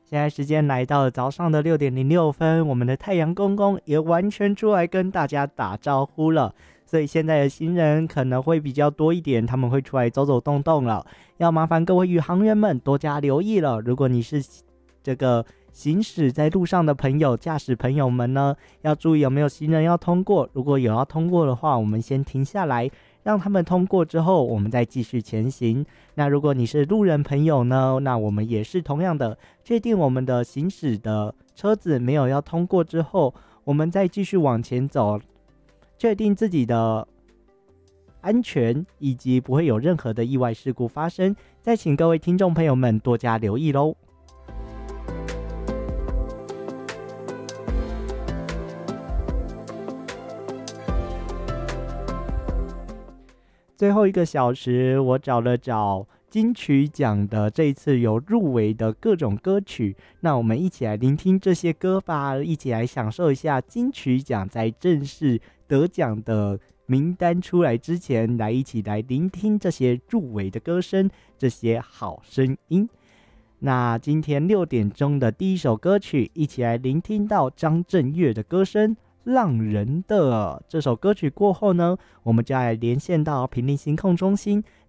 现在时间来到了早上的6:06，我们的太阳公公也完全出来跟大家打招呼了。所以现在的行人可能会比较多一点，他们会出来走走动动了，要麻烦各位宇航员们多加留意了。如果你是这个行驶在路上的朋友，驾驶朋友们呢，要注意有没有行人要通过。如果有要通过的话，我们先停下来，让他们通过之后，我们再继续前行。那如果你是路人朋友呢，那我们也是同样的，确定我们的行驶的车子没有要通过之后，我们再继续往前走，确定自己的安全以及不会有任何的意外事故发生，再请各位听众朋友们多加留意咯。最后1个小时，我找了找金曲奖的这一次有入围的各种歌曲，那我们一起来聆听这些歌吧，一起来享受一下金曲奖在正式得奖的名单出来之前，一起来聆听这些入围的歌声，这些好声音。那今天6点钟的第一首歌曲，一起来聆听到张震岳的歌声浪人的。这首歌曲过后呢，我们就来连线到屏林行控中心，